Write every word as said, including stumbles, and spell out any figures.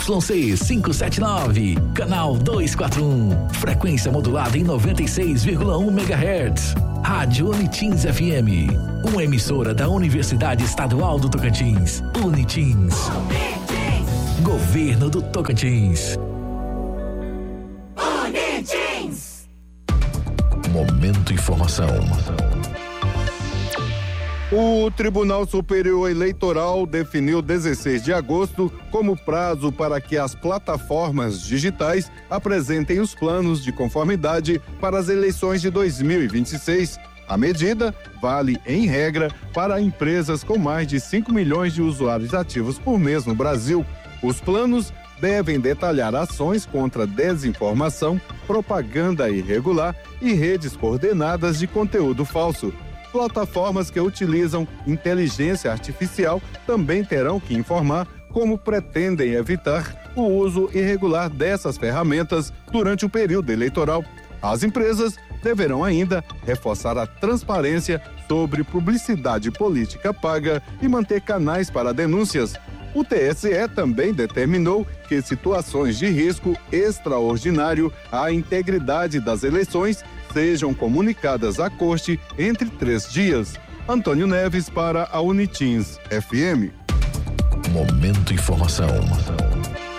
Y C quinhentos e setenta e nove, canal duzentos e quarenta e um, frequência modulada em noventa e seis vírgula um megahertz. Rádio Unitins F M, uma emissora da Universidade Estadual do Tocantins. Unitins. Unitins. Governo do Tocantins. Unitins. Momento Informação. O Tribunal Superior Eleitoral definiu dezesseis de agosto como prazo para que as plataformas digitais apresentem os planos de conformidade para as eleições de dois mil e vinte e seis. A medida vale, em regra, para empresas com mais de cinco milhões de usuários ativos por mês no Brasil. Os planos devem detalhar ações contra desinformação, propaganda irregular e redes coordenadas de conteúdo falso. Plataformas que utilizam inteligência artificial também terão que informar como pretendem evitar o uso irregular dessas ferramentas durante o período eleitoral. As empresas deverão ainda reforçar a transparência sobre publicidade política paga e manter canais para denúncias. O T S E também determinou que situações de risco extraordinário à integridade das eleições sejam comunicadas à Corte entre três dias. Antônio Neves para a Unitins F M. Momento Informação.